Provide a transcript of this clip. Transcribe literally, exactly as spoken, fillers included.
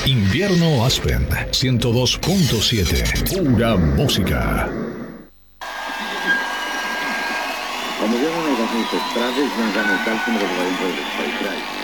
Invierno Aspen ciento dos punto siete. Pura música. Como vieron en ocasiones atrás, no ganamos tal como los reyes de Spike